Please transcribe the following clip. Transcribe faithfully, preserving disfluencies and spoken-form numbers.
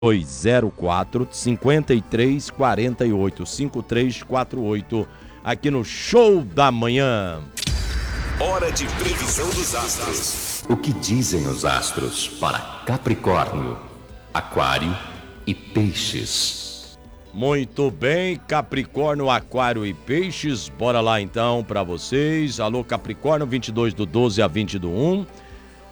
dois zero quatro, cinco três quatro oito, cinco três quatro oito, aqui no Show da Manhã. Hora de previsão dos astros. O que dizem os astros para Capricórnio, Aquário e Peixes? Muito bem, Capricórnio, Aquário e Peixes, bora lá então para vocês. Alô Capricórnio, vinte e dois do doze a vinte do um,